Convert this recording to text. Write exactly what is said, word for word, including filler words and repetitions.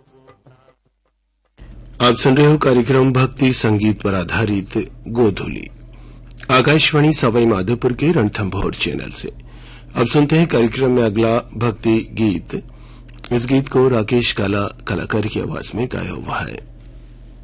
आप सुन रहे हो कार्यक्रम भक्ति संगीत पर आधारित गोधुली, आकाशवाणी सवाई माधोपुर के रणथंभौर चैनल से। अब सुनते हैं कार्यक्रम में अगला भक्ति गीत। इस गीत को राकेश काला कलाकार की आवाज में गाया हुआ है।